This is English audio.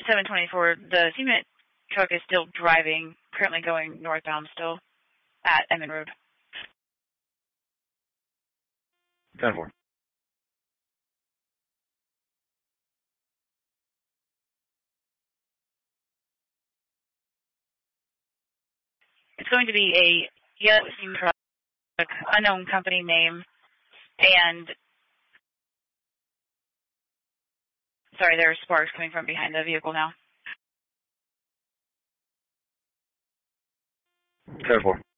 724, the cement truck is still driving, currently going northbound still at Emmett Road. 10-4. It's going to be a yellow cement truck, unknown company name, and sorry, there are sparks coming from behind the vehicle now. 10-4.